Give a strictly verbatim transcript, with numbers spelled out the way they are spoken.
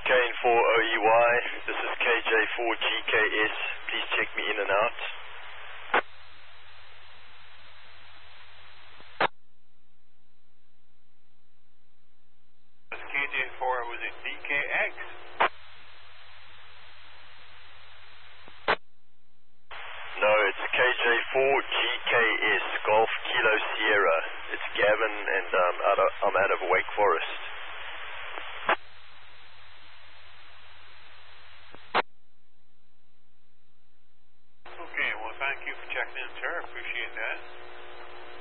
Kane four O E Y. This is K J four G K S. Please check me in and out. Was K J four, was it D K X? No, it's K J four G K S, Golf Kilo Sierra. It's Gavin, and um, out of, I'm out of Wake Forest. Okay, well, thank you for checking in, sir. Appreciate that.